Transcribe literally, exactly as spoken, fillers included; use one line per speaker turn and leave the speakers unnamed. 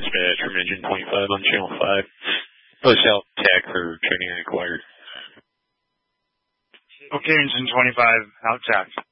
dispatch from Engine twenty-five on Channel five. Push out tech for training required.
Okay, Engine twenty-five, out tech.